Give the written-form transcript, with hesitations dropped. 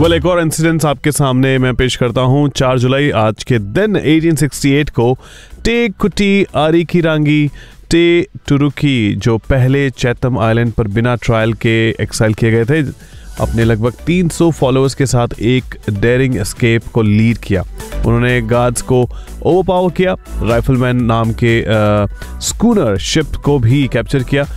Well, एक और incident आपके सामने मैं पेश करता हूँ। 4 जुलाई आज के दिन 1868 को टे कुटी आरिकिरांगी टे टुरुकी, जो पहले चैथम आइलैंड पर बिना ट्रायल के एक्साइल किए गए थे, अपने लगभग 300 फॉलोअर्स के साथ एक डेयरिंग एस्केप को लीड किया। उन्होंने गार्ड्स को ओवरपावर किया, राइफलमैन नाम के स्कूनर शिप को भी कैप्चर किया